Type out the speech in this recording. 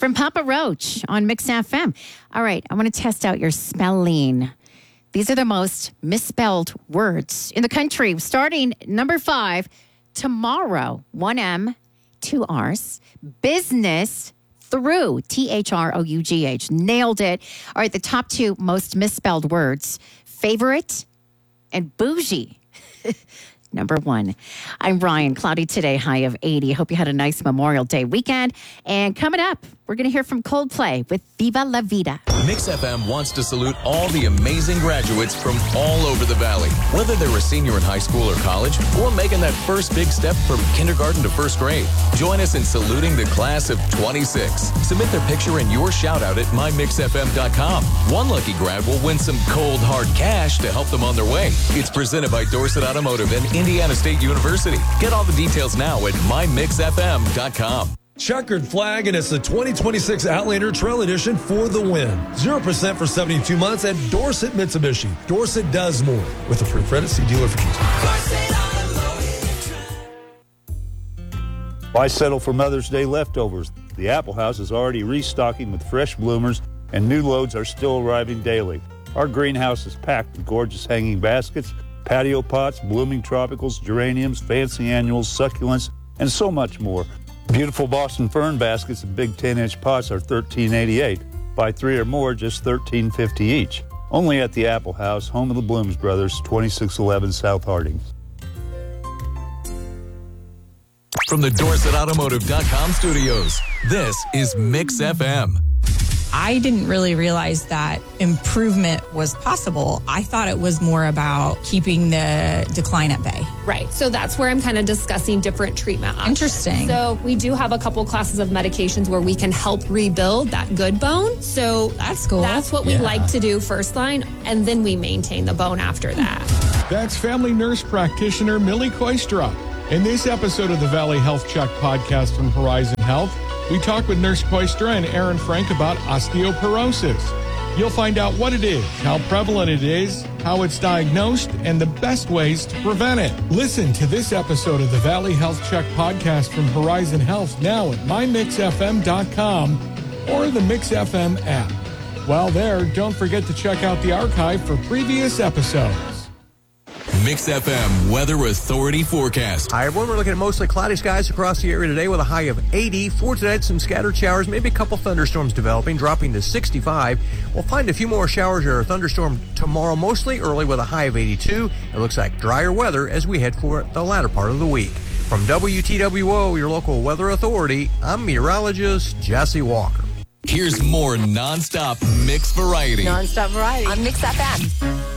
from Papa Roach on Mix FM. All right, I want to test out your spelling. These are the most misspelled words in the country. Starting number 5, tomorrow, 1M, 2 R's. Business, through, THROUGH. Nailed it. All right, the top 2 most misspelled words, favorite and bougie. Number 1. I'm Ryan. Cloudy today, high of 80. Hope you had a nice Memorial Day weekend. And coming up, we're going to hear from Coldplay with Viva La Vida. Mix FM wants to salute all the amazing graduates from all over the Valley. Whether they're a senior in high school or college, or making that first big step from kindergarten to first grade. Join us in saluting the class of 26. Submit their picture and your shout out at mymixfm.com. One lucky grad will win some cold, hard cash to help them on their way. It's presented by Dorset Automotive and Indiana State University. Get all the details now at mymixfm.com. Checkered flag, and it's the 2026 Outlander Trail Edition for the win. 0% for 72 months at Dorset Mitsubishi. Dorset does more. With approved credit, see dealer for details. Why settle for Mother's Day leftovers? The Apple House is already restocking with fresh bloomers, and new loads are still arriving daily. Our greenhouse is packed with gorgeous hanging baskets, patio pots, blooming tropicals, geraniums, fancy annuals, succulents, and so much more. Beautiful Boston fern baskets and big 10-inch pots are $13.88. Buy 3 or more, just $13.50 each. Only at the Apple House, home of the Blooms Brothers, 2611 South Harding. From the DorsetAutomotive.com studios, this is Mix FM. I didn't really realize that improvement was possible. I thought it was more about keeping the decline at bay. Right. So that's where I'm kind of discussing different treatment options. Interesting. So we do have a couple classes of medications where we can help rebuild that good bone. So that's cool. That's what we like to do first line, and then we maintain the bone after that. That's family nurse practitioner Millie Koistra. In this episode of the Valley Health Check podcast from Horizon Health, we talk with Nurse Koistra and Aaron Frank about osteoporosis. You'll find out what it is, how prevalent it is, how it's diagnosed, and the best ways to prevent it. Listen to this episode of the Valley Health Check podcast from Horizon Health now at mymixfm.com or the Mix FM app. While there, don't forget to check out the archive for previous episodes. Mix FM Weather Authority forecast. Hi, everyone. We're looking at mostly cloudy skies across the area today with a high of 80. For tonight, some scattered showers, maybe a couple thunderstorms developing, dropping to 65. We'll find a few more showers or a thunderstorm tomorrow, mostly early with a high of 82. It looks like drier weather as we head for the latter part of the week. From WTWO, your local weather authority, I'm meteorologist Jesse Walker. Here's more nonstop mix variety. Nonstop variety on Mix FM.